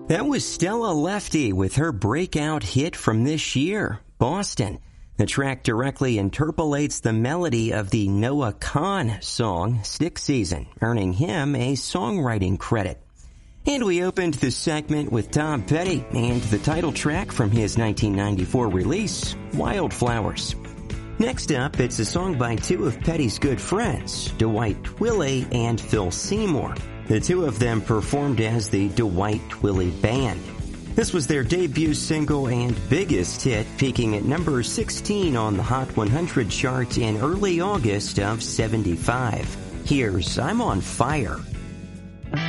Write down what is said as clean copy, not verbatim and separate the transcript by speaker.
Speaker 1: That was Stella Lefty with her breakout hit from this year, Boston. The track directly interpolates the melody of the Noah Kahan song, Stick Season, earning him a songwriting credit. And we opened the segment with Tom Petty and the title track from his 1994 release, Wildflowers. Next up, it's a song by two of Petty's good friends, Dwight Twilley and Phil Seymour. The two of them performed as the Dwight Twilley Band. This was their debut single and biggest hit, peaking at number 16 on the Hot 100 chart in early August of '75. Here's I'm on Fire.